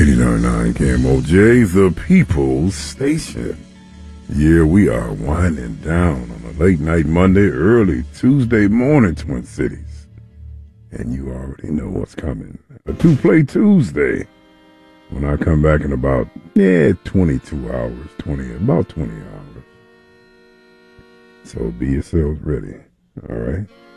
89.9 KMOJ, the People's Station. Yeah, we are winding down on a late night Monday, early Tuesday morning, Twin Cities. And you already know what's coming. A two-play Tuesday. When I come back in about, 22 hours, about 20 hours. So be yourselves ready, all right?